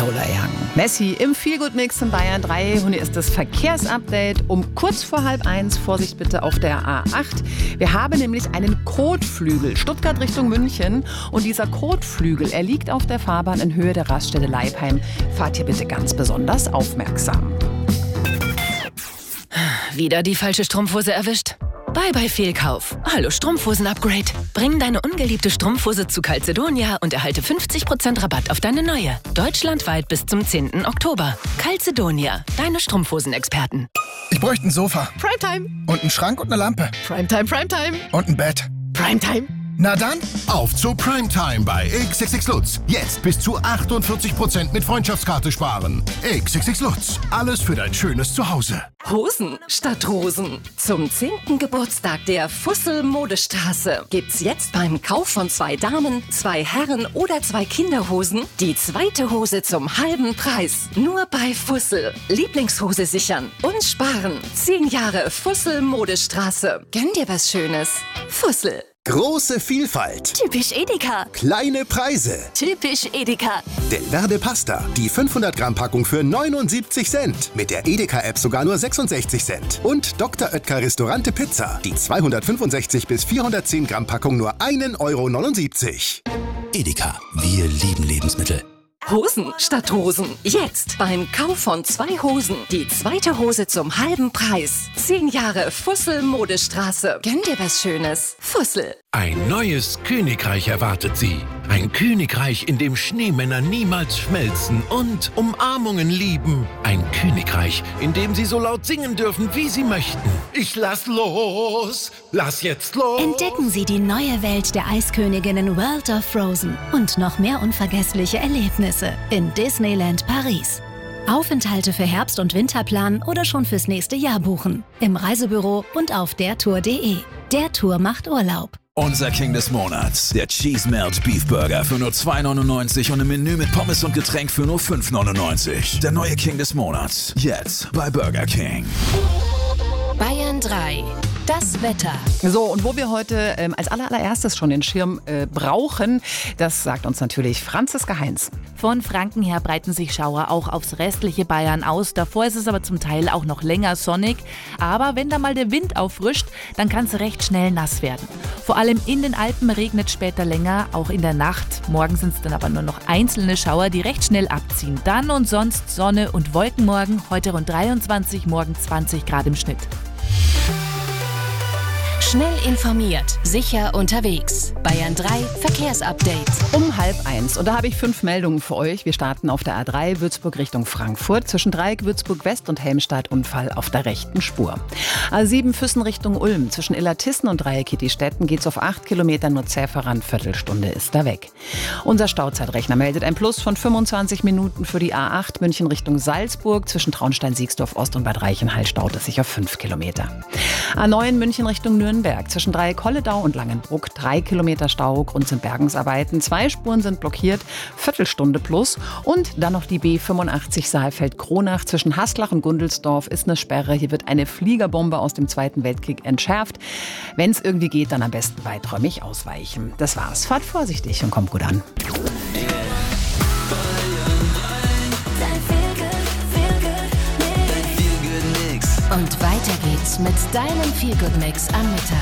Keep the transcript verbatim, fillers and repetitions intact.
Lola Young. Messi im Feelgood-Mix in Bayern drei. Und hier ist das Verkehrsupdate um kurz vor halb eins. Vorsicht bitte auf der A acht. Wir haben nämlich einen Kotflügel. Stuttgart Richtung München. Und dieser Kotflügel, er liegt auf der Fahrbahn in Höhe der Raststelle Leipheim. Fahrt hier bitte ganz besonders aufmerksam. Wieder die falsche Strumpfhose erwischt? Bye bye Fehlkauf. Hallo Strumpfhosen-Upgrade. Bring deine ungeliebte Strumpfhose zu Calzedonia und erhalte fünfzig Prozent Rabatt auf deine neue. Deutschlandweit bis zum zehnten Oktober. Calzedonia, deine Strumpfhosen-Experten. Ich bräuchte ein Sofa. Primetime. Und einen Schrank und eine Lampe. Primetime, Primetime. Und ein Bett. Primetime. Na dann, auf zu Primetime bei X X X Lutz. Jetzt bis zu achtundvierzig Prozent mit Freundschaftskarte sparen. X X X Lutz. Alles für dein schönes Zuhause. Hosen statt Rosen. Zum zehnten Geburtstag der Fussel-Modestraße gibt's jetzt beim Kauf von zwei Damen, zwei Herren oder zwei Kinderhosen die zweite Hose zum halben Preis. Nur bei Fussel. Lieblingshose sichern und sparen. Zehn Jahre Fussel-Modestraße. Gönn dir was Schönes. Fussel. Große Vielfalt. Typisch Edeka. Kleine Preise. Typisch Edeka. Delverde Pasta. Die fünfhundert Gramm Packung für neunundsiebzig Cent. Mit der Edeka-App sogar nur sechsundsechzig Cent. Und Doktor Oetker Restaurante Pizza. Die zweihundertfünfundsechzig bis vierhundertzehn Gramm Packung nur ein Euro neunundsiebzig. Edeka. Wir lieben Lebensmittel. Hosen statt Hosen. Jetzt beim Kauf von zwei Hosen die zweite Hose zum halben Preis. Zehn Jahre Fussel-Modestraße. Gönn dir was Schönes. Fussel. Ein neues Königreich erwartet Sie. Ein Königreich, in dem Schneemänner niemals schmelzen und Umarmungen lieben. Ein Königreich, in dem Sie so laut singen dürfen, wie Sie möchten. Ich lass los, lass jetzt los. Entdecken Sie die neue Welt der Eisköniginnen World of Frozen und noch mehr unvergessliche Erlebnisse in Disneyland Paris. Aufenthalte für Herbst- und Winter planen oder schon fürs nächste Jahr buchen. Im Reisebüro und auf dertour punkt de. Der Tour macht Urlaub. Unser King des Monats, der Cheese Melt Beef Burger für nur zwei neunundneunzig und ein Menü mit Pommes und Getränk für nur fünf neunundneunzig. Der neue King des Monats, jetzt bei Burger King. Bayern drei. Das Wetter. So, und wo wir heute ähm, als allererstes schon den Schirm äh, brauchen, das sagt uns natürlich Franziska Heinz. Von Franken her breiten sich Schauer auch aufs restliche Bayern aus. Davor ist es aber zum Teil auch noch länger sonnig. Aber wenn da mal der Wind auffrischt, dann kann es recht schnell nass werden. Vor allem in den Alpen regnet später länger, auch in der Nacht. Morgen sind es dann aber nur noch einzelne Schauer, die recht schnell abziehen. Dann und sonst Sonne und Wolken morgen. Heute rund dreiundzwanzig, morgen zwanzig Grad im Schnitt. Schnell informiert, sicher unterwegs. Bayern drei Verkehrsupdate. Um halb eins. Und da habe ich fünf Meldungen für euch. Wir starten auf der A drei Würzburg Richtung Frankfurt. Zwischen Dreieck Würzburg West und Helmstedt Unfall auf der rechten Spur. A sieben Füssen Richtung Ulm. Zwischen Illertissen und Dreieck Kittistetten geht es auf acht Kilometer nur zäh voran. Viertelstunde ist da weg. Unser Stauzeitrechner meldet ein Plus von fünfundzwanzig Minuten für die A acht München Richtung Salzburg. Zwischen Traunstein-Siegsdorf Ost und Bad Reichenhall staut es sich auf fünf Kilometer. A neun München Richtung Nürnberg. Zwischen Dreieck-Holledau und Langenbruck drei Kilometer Stau, Grund sind Bergungsarbeiten. Zwei Spuren sind blockiert, Viertelstunde plus. Und dann noch die B fünfundachtzig Saalfeld-Kronach. Zwischen Haslach und Gundelsdorf ist eine Sperre. Hier wird eine Fliegerbombe aus dem Zweiten Weltkrieg entschärft. Wenn es irgendwie geht, dann am besten weiträumig ausweichen. Das war's. Fahrt vorsichtig und kommt gut an. Und weiter geht's mit deinem Feelgood-Mix am Mittag.